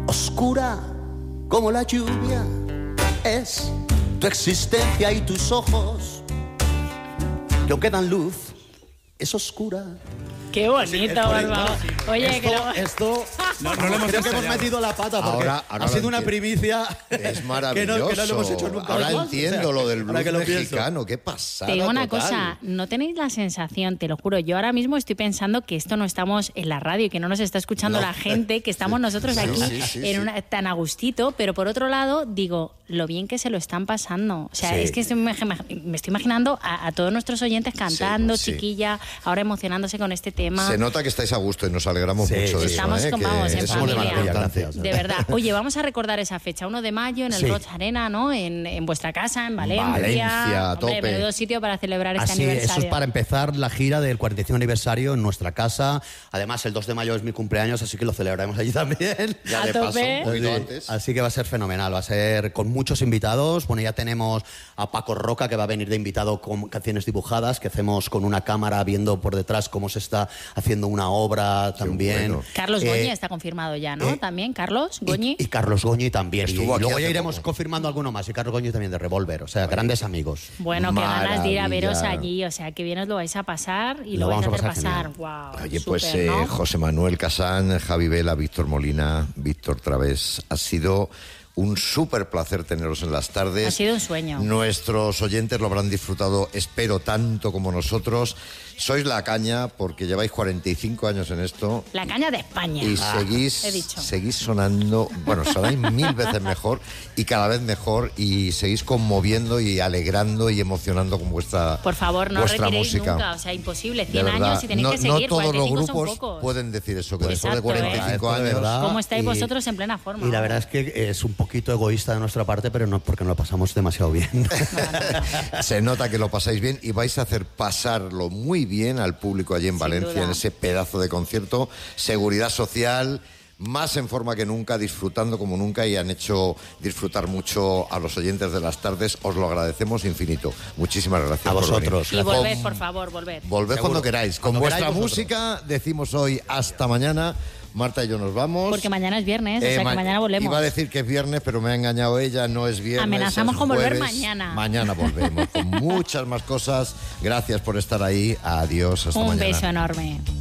oscura como la lluvia es tu existencia y tus ojos, que aunque dan luz, es oscura. Qué bonito, Barba. Oye, esto no lo hemos creo que hemos metido la pata porque ahora ha sido una primicia. Es maravilloso. que no lo hemos hecho nunca. Ahora más, entiendo lo del blues mexicano. Pienso. Qué pasada. Te digo una total. cosa, no tenéis la sensación, te lo juro, yo ahora mismo estoy pensando que esto no estamos en la radio y que no nos está escuchando la gente, que estamos nosotros aquí tan a gustito, pero por otro lado digo, lo bien que se lo están pasando. O sea, es que me estoy imaginando a todos nuestros oyentes cantando, chiquilla, ahora emocionándose con este tema. Se nota que estáis a gusto y nos alegramos mucho de estamos eso. Estamos en familia. De verdad. Oye, vamos a recordar esa fecha, 1 de mayo, en el Roig Arena, ¿no? En vuestra casa, en Valencia. Valencia, a tope. Menudo sitio para celebrar este Así, aniversario. eso es para empezar la gira del 45 aniversario en nuestra casa. Además, el 2 de mayo es mi cumpleaños, así que lo celebraremos allí también. Ya a de tope. paso, poquito antes. Así que va a ser fenomenal, va a ser con muchos invitados. Bueno, ya tenemos a Paco Roca, que va a venir de invitado con canciones dibujadas, que hacemos con una cámara viendo por detrás cómo se está haciendo una obra también. Bueno. Carlos Goñi está confirmado ya, ¿no? También, Carlos Goñi. Y Carlos Goñi también. Estuvo y aquí luego ya hace iremos poco. confirmando alguno más. Y Carlos Goñi también de Revolver. O sea, grandes amigos. Bueno, qué ganas de ir a veros Maravilla. allí. O sea, que bien os lo vais a pasar y Lo lo vais a vamos hacer a pasar pasar. Wow, Oye, pues súper, ¿no? José Manuel Casán, Javi Vela, Víctor Molina, Víctor Través, ha sido un súper placer teneros en las tardes. Ha sido un sueño. Nuestros oyentes lo habrán disfrutado, espero, tanto como nosotros. Sois la caña porque lleváis 45 años en esto. La caña de España. Y he dicho. seguís sonando, bueno, sonáis 1000 veces mejor y cada vez mejor y seguís conmoviendo y alegrando y emocionando con vuestra Por favor, no vuestra retiréis música. nunca. O sea, imposible. De 100 verdad, años y tenéis no, que seguir. no todos los 45 son grupos pocos. pueden decir eso, que después de Exacto, 45 de años... verdad. ¿Cómo estáis Y- vosotros en plena forma? Y la verdad es que es un poquito egoísta de nuestra parte, pero no porque nos lo pasamos demasiado bien. Se nota que lo pasáis bien y vais a hacer pasarlo muy bien al público allí en Valencia, duda. en ese pedazo de concierto. Seguridad social, más en forma que nunca, disfrutando como nunca y han hecho disfrutar mucho a los oyentes de las tardes. Os lo agradecemos infinito. Muchísimas gracias A por vosotros. venir. Y volved, por favor, volved. Volved Seguro. cuando queráis. Con Cuando vuestra queráis vosotros. música decimos hoy hasta mañana. Marta y yo nos vamos. Porque mañana es viernes, o sea que mañana volvemos. Iba a decir que es viernes, pero me ha engañado ella, no es viernes. Amenazamos es con volver jueves. mañana. Mañana volvemos con muchas más cosas. Gracias por estar ahí. Adiós, hasta Un mañana. beso enorme.